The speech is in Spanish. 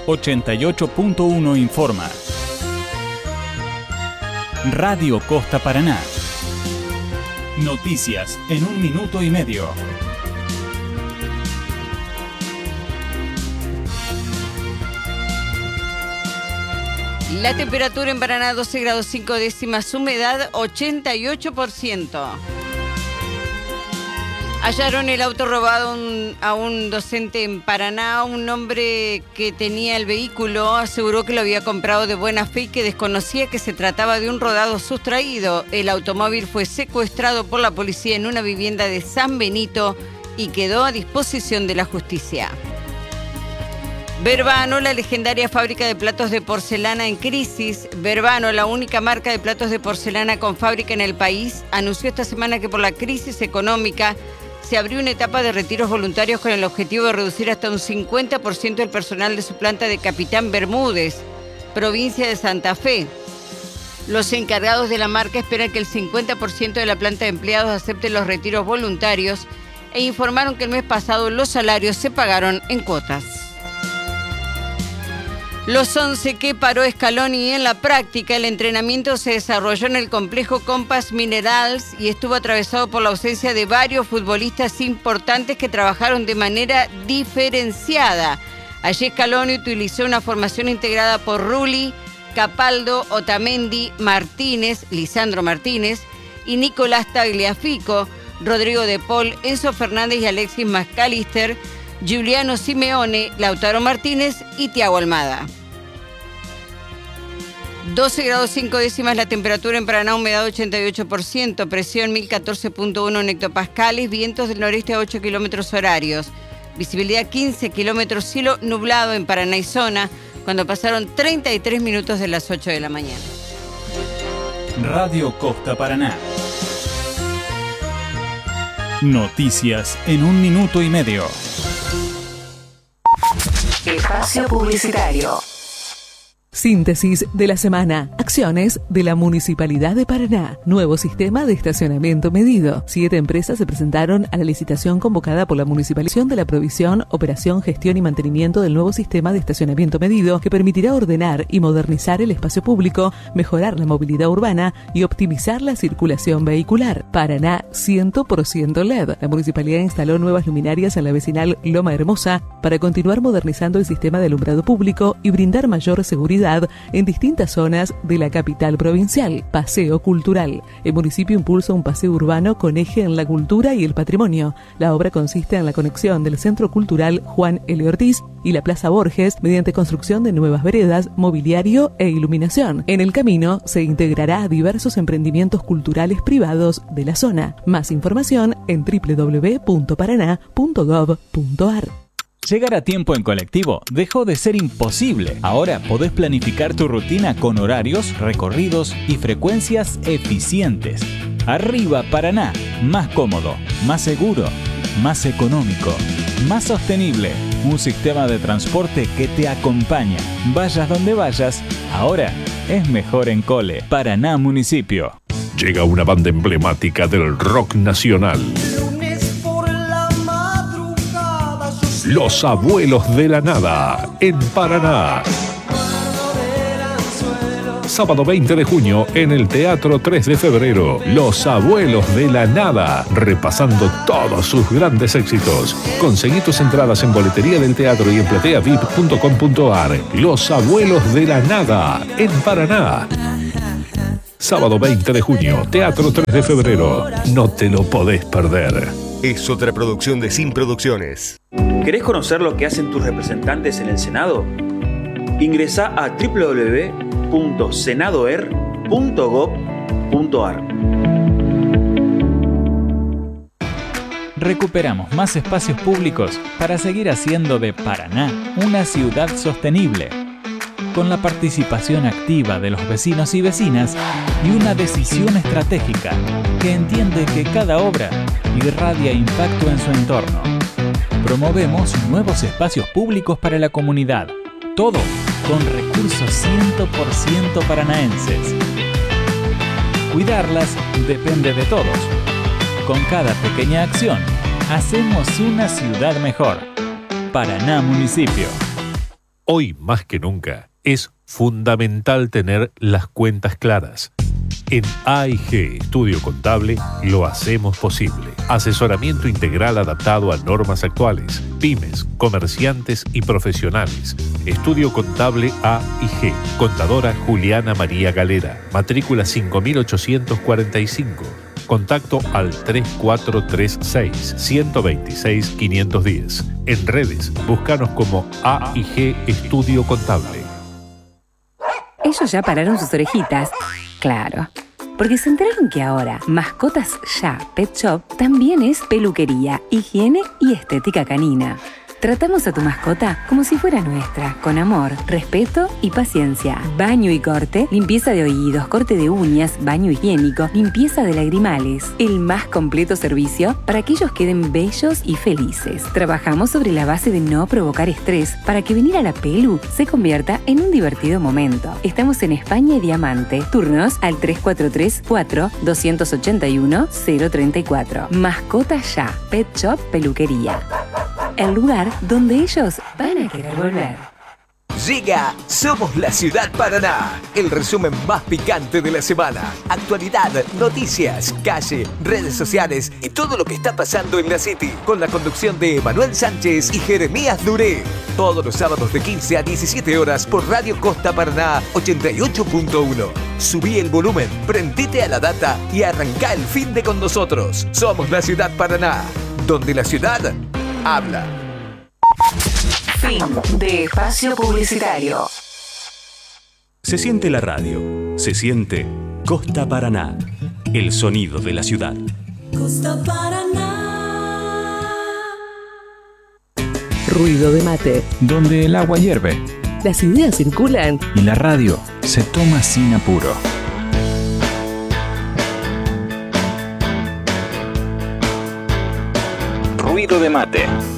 88.1 informa. Radio Costa Paraná. Noticias en 1 minuto y medio. La temperatura en Paraná 12 grados 5 décimas, humedad 88%. Hallaron el auto robado a un docente en Paraná. Un hombre que tenía el vehículo aseguró que lo había comprado de buena fe y que desconocía que se trataba de un rodado sustraído. El automóvil fue secuestrado por la policía en una vivienda de San Benito y quedó a disposición de la justicia. Verbano, la legendaria fábrica de platos de porcelana en crisis. Verbano, la única marca de platos de porcelana con fábrica en el país, anunció esta semana que por la crisis económica se abrió una etapa de retiros voluntarios con el objetivo de reducir hasta un 50% el personal de su planta de Capitán Bermúdez, provincia de Santa Fe. Los encargados de la marca esperan que el 50% de la planta de empleados acepte los retiros voluntarios e informaron que el mes pasado los salarios se pagaron en cuotas. Los 11 que paró Scaloni en la práctica. El entrenamiento se desarrolló en el complejo Compass Minerals y estuvo atravesado por la ausencia de varios futbolistas importantes que trabajaron de manera diferenciada. Allí Scaloni utilizó una formación integrada por Rulli, Capaldo, Otamendi, Martínez, Lisandro Martínez y Nicolás Tagliafico, Rodrigo de Paul, Enzo Fernández y Alexis McAllister, Giuliano Simeone, Lautaro Martínez y Thiago Almada. 12 grados 5 décimas la temperatura en Paraná, humedad 88%, presión 1014.1 hectopascales, vientos del noreste a 8 kilómetros horarios, visibilidad 15 kilómetros, cielo nublado en Paraná y zona, cuando pasaron 33 minutos de las 8 de la mañana. Radio Costa Paraná. Noticias en 1 minuto y medio. Espacio publicitario. Síntesis de la semana. Acciones de la Municipalidad de Paraná. Nuevo sistema de estacionamiento medido. 7 empresas se presentaron a la licitación convocada por la Municipalización de la provisión, operación, gestión y mantenimiento del nuevo sistema de estacionamiento medido que permitirá ordenar y modernizar el espacio público, mejorar la movilidad urbana y optimizar la circulación vehicular. Paraná 100% LED. La Municipalidad instaló nuevas luminarias en la vecinal Loma Hermosa para continuar modernizando el sistema de alumbrado público y brindar mayor seguridad en distintas zonas de la capital provincial. Paseo cultural. El municipio impulsa un paseo urbano con eje en la cultura y el patrimonio. La obra consiste en la conexión del Centro Cultural Juan L. Ortiz y la Plaza Borges mediante construcción de nuevas veredas, mobiliario e iluminación. En el camino se integrará a diversos emprendimientos culturales privados de la zona. Más información en www.paraná.gov.ar. Llegar a tiempo en colectivo dejó de ser imposible. Ahora podés planificar tu rutina con horarios, recorridos y frecuencias eficientes. Arriba Paraná, más cómodo, más seguro, más económico, más sostenible. Un sistema de transporte que te acompaña. Vayas donde vayas, ahora es mejor en Cole. Paraná Municipio. Llega una banda emblemática del rock nacional. Los Abuelos de la Nada, en Paraná. Sábado 20 de junio en el Teatro 3 de Febrero. Los Abuelos de la Nada, repasando todos sus grandes éxitos. Conseguí tus entradas en boletería del teatro y en plateavip.com.ar. Los Abuelos de la Nada, en Paraná. Sábado 20 de junio, Teatro 3 de Febrero. No te lo podés perder. Es otra producción de Sin Producciones. ¿Querés conocer lo que hacen tus representantes en el Senado? Ingresá a www.senadoer.gov.ar. Recuperamos más espacios públicos para seguir haciendo de Paraná una ciudad sostenible, con la participación activa de los vecinos y vecinas y una decisión estratégica que entiende que cada obra irradia impacto en su entorno. Promovemos nuevos espacios públicos para la comunidad, todo con recursos 100% paranaenses. Cuidarlas depende de todos. Con cada pequeña acción, hacemos una ciudad mejor. Paraná Municipio. Hoy más que nunca es fundamental tener las cuentas claras. En AIG Estudio Contable lo hacemos posible. Asesoramiento integral adaptado a normas actuales, pymes, comerciantes y profesionales. Estudio Contable AIG. Contadora Juliana María Galera. Matrícula 5845. Contacto al 3436-126-510. En redes, búscanos como AIG Estudio Contable. Ellos ya pararon sus orejitas. Claro, porque se enteraron que ahora Mascotas Ya Pet Shop también es peluquería, higiene y estética canina. Tratamos a tu mascota como si fuera nuestra, con amor, respeto y paciencia. Baño y corte, limpieza de oídos, corte de uñas, baño higiénico, limpieza de lagrimales. El más completo servicio para que ellos queden bellos y felices. Trabajamos sobre la base de no provocar estrés para que venir a la pelu se convierta en un divertido momento. Estamos en España y Diamante. Turnos al 3434-281-034. Mascotas Ya Pet Shop Peluquería. El lugar donde ellos van a querer volver. Llega Somos la Ciudad Paraná, el resumen más picante de la semana. Actualidad, noticias, calle, redes sociales y todo lo que está pasando en la City. Con la conducción de Manuel Sánchez y Jeremías Duré. Todos los sábados de 15 a 17 horas por Radio Costa Paraná 88.1. Subí el volumen, prendite a la data y arrancá el fin de con nosotros. Somos la Ciudad Paraná, donde la ciudad habla. Fin de espacio publicitario. Se siente la radio, se siente Costa Paraná, el sonido de la ciudad. Costa Paraná. Ruido de mate. Donde el agua hierve. Las ideas circulan. Y la radio se toma sin apuro. Ruido de mate.